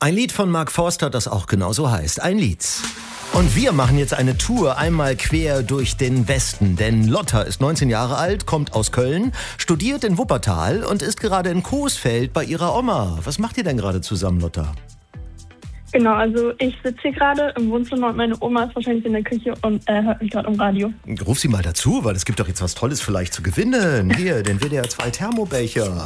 Ein Lied von Mark Forster, das auch genauso heißt. Ein Lied. Und wir machen jetzt eine Tour einmal quer durch den Westen. Denn Lotta ist 19 Jahre alt, kommt aus Köln, studiert in Wuppertal und ist gerade in Coesfeld bei ihrer Oma. Was macht ihr denn gerade zusammen, Lotta? Genau, also ich sitze hier gerade im Wohnzimmer und meine Oma ist wahrscheinlich in der Küche und hört mich gerade im Radio. Ruf sie mal dazu, weil es gibt doch jetzt was Tolles vielleicht zu gewinnen. Hier, den WDR 2 Thermobecher.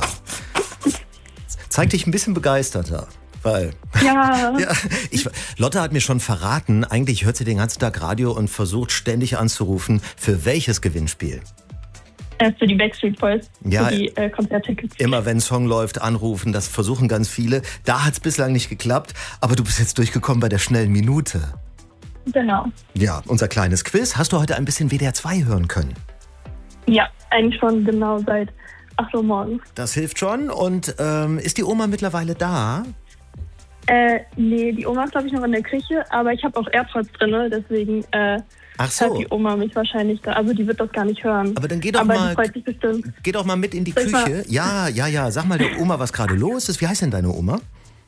Zeig dich ein bisschen begeisterter. Weil, Ja, Lotta hat mir schon verraten, eigentlich hört sie den ganzen Tag Radio und versucht ständig anzurufen. Für welches Gewinnspiel? für die Backstreet Boys, Ja, für die Konzerttickets. immer wenn ein Song läuft, anrufen, das versuchen ganz viele. Da hat es bislang nicht geklappt, aber du bist jetzt durchgekommen bei der schnellen Minute. Genau. Ja, unser kleines Quiz. Hast du heute ein bisschen WDR 2 hören können? Ja, eigentlich schon genau seit 8 Uhr morgens. Das hilft schon. Und ist die Oma mittlerweile da? Nee, die Oma ist, glaube ich, noch in der Küche, aber ich habe auch AirPods drin, deswegen Ach so. hört die Oma mich wahrscheinlich da. Also die wird das gar nicht hören. Aber dann geh doch aber mal. die freut sich bestimmt. Geh doch mal mit in die Soll ich Küche. Ja. Sag mal der Oma, was gerade los ist. Wie heißt denn deine Oma?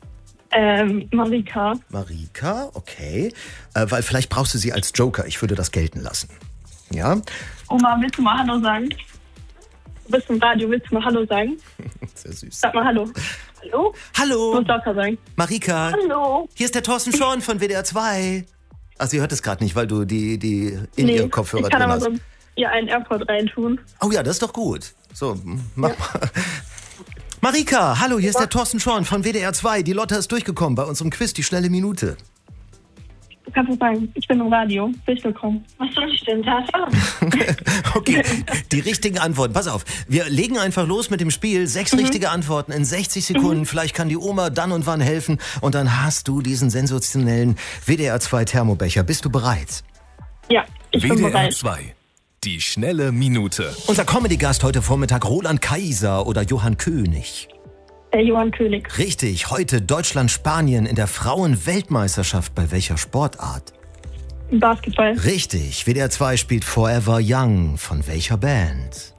Marika. Marika, okay. Weil vielleicht brauchst du sie als Joker. Ich würde das gelten lassen. Ja? Oma, willst du mal Hallo sagen? Du bist im Radio, willst du mal Hallo sagen? Sehr süß. Sag mal Hallo. Hallo? Du Hallo, musst lauter sagen. Marika. Hallo. Hier ist der Thorsten Schorn von WDR 2. Ach, sie hört es gerade nicht, weil du die in ihr Kopfhörer ich kann drin aber hast. so ihr einen AirPod reintun. Oh ja, das ist doch gut. So, mach mal. Marika, hallo, hier ist der Thorsten Schorn von WDR 2. Die Lotta ist durchgekommen bei unserem Quiz, die schnelle Minute. Du kannst es sagen, ich bin im Radio. Willkommen. Was soll ich denn da sagen? Okay, die richtigen Antworten. Pass auf, wir legen einfach los mit dem Spiel. 6 richtige Antworten in 60 Sekunden. Vielleicht kann die Oma dann und wann helfen. Und dann hast du diesen sensationellen WDR 2 Thermobecher. Bist du bereit? Ja, ich bin WDR bereit. 2. Die schnelle Minute. Unser Comedy-Gast heute Vormittag, Roland Kaiser oder Johann König. Johann König. Richtig, heute Deutschland-Spanien in der Frauen-Weltmeisterschaft. Bei welcher Sportart? Basketball. Richtig, WDR 2 spielt Forever Young. Von welcher Band?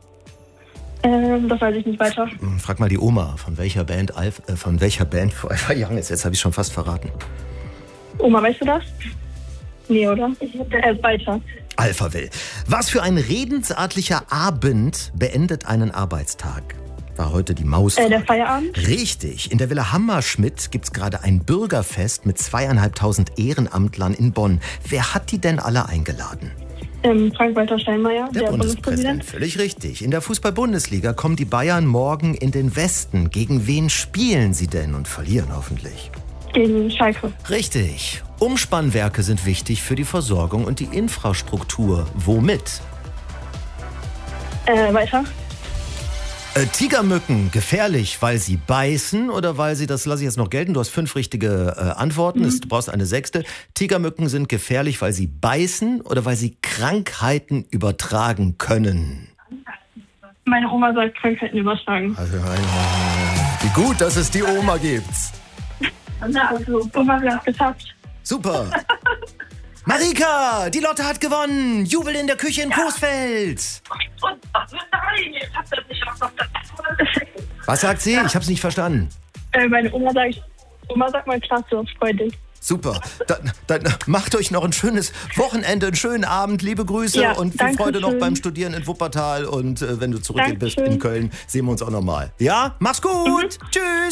Das weiß ich nicht weiter. Frag mal die Oma, von welcher Band Forever Young ist. Jetzt habe ich schon fast verraten. Oma, weißt du das? Nee, oder? Weiter. Alphaville. Was für ein redensartlicher Abend beendet einen Arbeitstag? War heute die Maus. Der Feierabend? Richtig. In der Villa Hammerschmidt gibt's gerade ein Bürgerfest mit 2.500 Ehrenamtlern in Bonn. Wer hat die denn alle eingeladen? Frank-Walter Steinmeier, Der der Bundespräsident. Bundespräsident. Völlig richtig. In der Fußball-Bundesliga kommen die Bayern morgen in den Westen. Gegen wen spielen sie denn und verlieren hoffentlich? Gegen Schalke. Richtig. Umspannwerke sind wichtig für die Versorgung und die Infrastruktur. Womit? Weiter. Tigermücken, gefährlich, weil sie beißen oder weil sie, das lasse ich jetzt noch gelten, du hast 5 richtige Antworten, du brauchst eine 6. Tigermücken sind gefährlich, weil sie beißen oder weil sie Krankheiten übertragen können. Meine Oma sagt Krankheiten übertragen. Also, wie gut, dass es die Oma gibt. Also, Oma, wir haben es geschafft. Super. Marika, die Lotte hat gewonnen. Jubel in der Küche in Coesfeld. Nein, ich hab das nicht auf. Was sagt sie? Ich hab's nicht verstanden. Meine Oma sagt mal klasse, freu dich. Super. Dann macht euch noch ein schönes Wochenende, einen schönen Abend. Liebe Grüße Ja, und viel danke Freude noch schön. beim Studieren in Wuppertal. Und wenn du zurück bist Dankeschön. in Köln, sehen wir uns auch nochmal. Ja? Mach's gut. Tschüss.